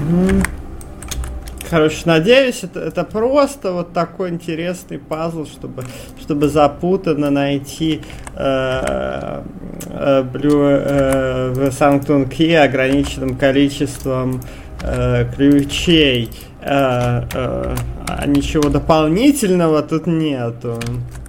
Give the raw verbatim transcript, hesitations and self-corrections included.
Угу. Короче, надеюсь, это, это просто вот такой интересный пазл, чтобы, чтобы запутанно найти э, э, блю, э, в Sanctum Key ограниченным количеством э, ключей. Э, э, а ничего дополнительного тут нету.